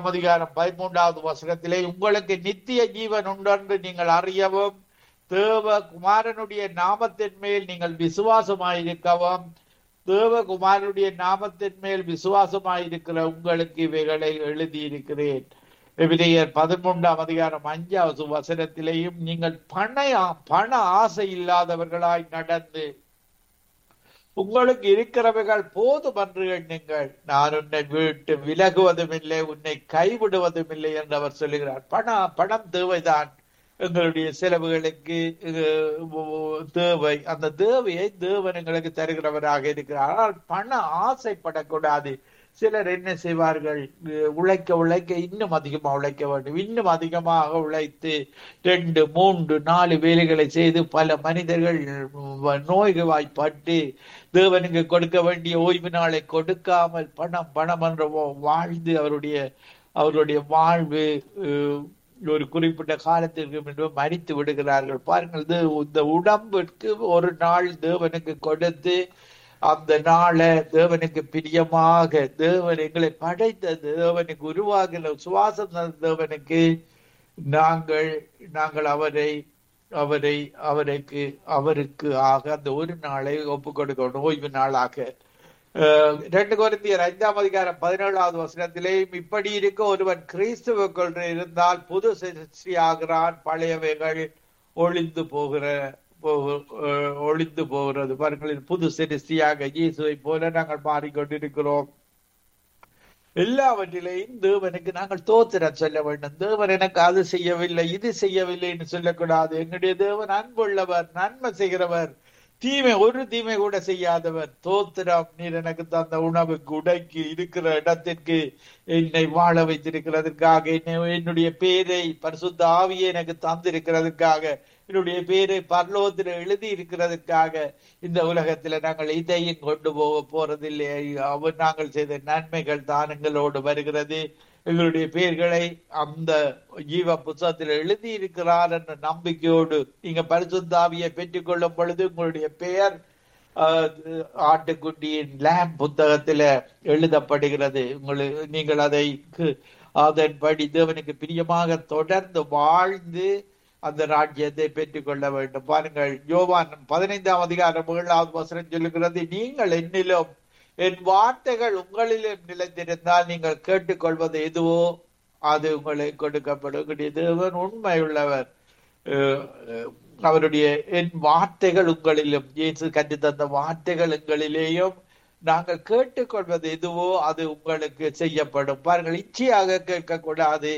5:13 வசனத்திலே, உங்களுக்கு நித்திய ஜீவன் உண்டென்று நீங்கள் அறியவும் தேவகுமாரனுடைய நாமத்தின் மேல் நீங்கள் விசுவாசமாயிருக்கவும், தேவகுமாரனுடைய நாமத்தின் மேல் விசுவாசமாயிருக்கிற உங்களுக்கு இவைகளை எழுதியிருக்கிறேன். எபிரேயர் 11:5 வசனத்திலேயும், நீங்கள் பண ஆசை இல்லாதவர்களாய் நடந்து உங்களுக்கு இருக்கிறவைகள் போதும் என்று எண்ணுங்கள். நான் உன்னை விட்டு விலகுவதும் இல்லை, உன்னை கைவிடுவதும் இல்லை என்று அவர் சொல்லுகிறார். பணம் தேவைதான், எங்களுடைய செலவுகளுக்கு தேவை. அந்த தேவையை தேவன் எங்களுக்கு தருகிறவராக இருக்கிறார். ஆனால் பண ஆசைப்படக்கூடாது. சிலர் என்ன செய்வார்கள், உழைக்க இன்னும் அதிகமாக உழைக்க வேண்டும், இன்னும் அதிகமாக உழைத்து 2, 3, 4 வேலைகளை செய்து பல மனிதர்கள் நோய்வாய்ப்பட்டு தேவனுக்கு கொடுக்க வேண்டிய ஓய்வு நாளை கொடுக்காமல் பணம் என்ற வாழ்ந்து அவருடைய வாழ்வு ஒரு குறிப்பிட்ட காலத்திற்கு முன்பு மரித்து விடுகிறார்கள். பாருங்கள், இந்த உடம்பிற்கு ஒரு நாள் தேவனுக்கு கொடுத்து அந்த நாளை தேவனுக்கு பிரியமாக, தேவன் எங்களை படைத்த தேவனுக்கு உருவாகின சுவாசம் தேவனுக்கு நாங்கள் அவருக்கு ஆக அந்த ஒரு நாளை ஒப்பு கொடுக்கணும், ஓய்வு நாளாக. 2 கொரிந்தியர் 5:17 வசனத்திலேயும், இப்படி இருக்க ஒருவன் கிறிஸ்துவுக்குள் இருந்தால் புது சிருஷ்டி ஆகிறான், பழையவைகள் ஒளிந்து போகிறது. பாருங்கள், புது சிருஷ்டியாக இயேசுவை போல நாங்கள் மாறிக்கொண்டிருக்கிறோம். எல்லாவற்றிலையும் தேவனுக்கு நாங்கள் தோத்திரம் சொல்ல வேண்டும். தேவன் எனக்கு அது செய்யவில்லை, இது செய்யவில்லை என்று சொல்லக்கூடாது. எங்களுடைய தேவன் அன்புள்ளவர், நன்மை செய்கிறவர், ஒரு தீமை கூட செய்யாதவர். தோத்திரம், நீர் எனக்கு தந்த உணவுக்கு, உடைக்கு, இருக்கிற இடத்திற்கு, என்னை வாழ வைத்திருக்கிறதுக்காக, என்னுடைய பேரை பரிசுத்த ஆவியை எனக்கு தந்திருக்கிறதுக்காக, என்னுடைய பேரை பரலோகத்தில் எழுதி இருக்கிறதுக்காக, இந்த உலகத்துல நாங்கள் இதையும் கொண்டு போறதில்லை. நாங்கள் செய்த நன்மைகள் தான் எங்களோடு வருகிறது. எங்களுடைய பெயர்களை அந்த ஜீவ புத்தகத்தில் எழுதி இருக்கிறார் என்ற நம்பிக்கையோடு நீங்க பரிசுத்த ஆவியை பெற்றுக் கொள்ளும் பொழுது உங்களுடைய பெயர் ஆட்டுக்குட்டியின் லேம் புத்தகத்துல எழுதப்படுகிறது. நீங்கள் அதன்படி தேவனுக்கு பிரியமாக தொடர்ந்து வாழ்ந்து அந்த ராஜ்யத்தை பெற்றுக் கொள்ள வேண்டும். பாருங்கள், யோவான் 15:7 வசனம் சொல்லுகிறது, நீங்கள் என்னிலும் என் வார்த்தைகள் உங்களிலும் நிலைத்திருந்தால் நீங்கள் கேட்டுக்கொள்வது எதுவோ அது உங்களுக்கு கொடுக்கப்படும். தேவன் உண்மை உள்ளவர். அவருடைய என் வார்த்தைகள் உங்களிலும், இயேசு கற்று தந்த வார்த்தைகள் எங்களிலேயும் நாங்கள் கேட்டுக்கொள்வது எதுவோ அது உங்களுக்கு செய்யப்படும். பாருங்கள், இச்சையாக கேட்கக்கூடாது.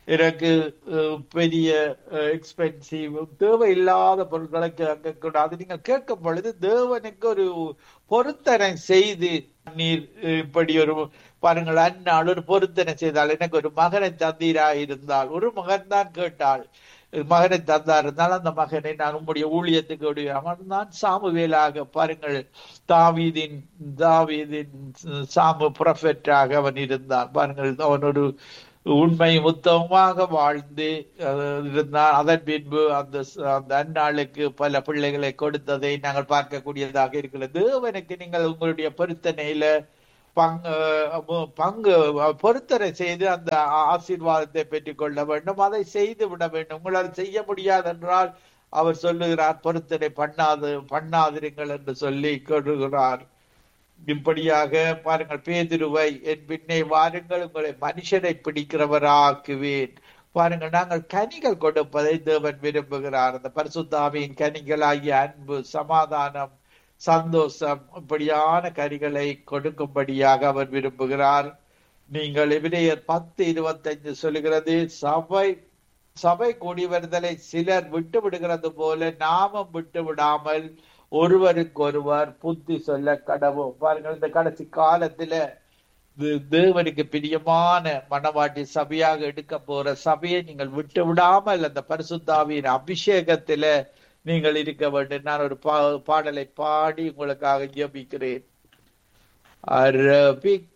எனக்கு பெரிய எக்ஸ்பென்சிவ் தேவையில்லாத பொருட்களை கேட்கக்கூடாது. நீங்கள் கேட்கும் பொழுது தேவனுக்கு ஒரு பொருத்தனை செய்து, நீர் இப்படி ஒரு பாருங்கள், அந்நாள் ஒரு பொருத்தனை செய்தால், எனக்கு ஒரு மகனை தந்தீரா இருந்தால், ஒரு மகன் தான் கேட்டாள், மகனை தந்தா இருந்தால் அந்த மகனை நான் உம்முடைய ஊழியத்துக்கு விடுவேன். அவன் தான் சாமுவேலாக, பாருங்கள், தாவீதின் தாவீதின் சாமு ப்ரொஃபெட்டாக அவன் இருந்தான். பாருங்கள், அவன் ஒரு உண்மை உத்தமமாக வாழ்ந்து இருந்தான். அதன் பின்பு அந்த அந்த அந்நாளுக்கு பல பிள்ளைகளை கொடுத்ததை நாங்கள் பார்க்கக்கூடியதாக இருக்கிறது. தேவனுக்கு நீங்கள் உங்களுடைய பொருத்தனையில பங்கு பங்கு பொருத்தனை செய்து அந்த ஆசீர்வாதத்தை பெற்றுக் கொள்ள வேண்டும். அதை செய்து விட வேண்டும். உங்களால் செய்ய முடியாது என்றால் அவர் சொல்லுகிறார், பொருத்தனை பண்ணாதிருங்கள் என்று சொல்லி கொள்ளுகிறார். இப்படியாக பாருங்கள், பேதுருவை, என் பின்னே வாருங்கள், உங்களை மனுஷனை பிடிக்கிறவராக்குவேன். பாருங்கள், நாங்கள் கனிகள் கொடுப்பதை தேவன் விரும்புகிறார். அந்த பரிசுத்த ஆவியின் கனிகளாகிய அன்பு, சமாதானம், சந்தோஷம், இப்படியான கனிகளை கொடுக்கும்படியாக அவர் விரும்புகிறார். நீங்கள் எபிரேயர் 10:25 சொல்லுகிறது, சபை கூடி வருதலை சிலர் விட்டு விடுகிறது போல நாமும் விட்டு விடாமல் ஒருவருக்கொருவர் புத்தி சொல்ல கடவோம். பாருங்கள், இந்த கடைசி காலத்துல தேவனுக்கு பிரியமான மணவாட்டி சபையாக எடுக்க போற சபையை நீங்கள் விட்டு விடாமல் அந்த பரிசுத்தாவியின் அபிஷேகத்தில நீங்கள் இருக்க வேண்டும். நான் ஒரு பாடலை பாடி உங்களுக்காக ஜெபிக்கிறேன். அரபிக்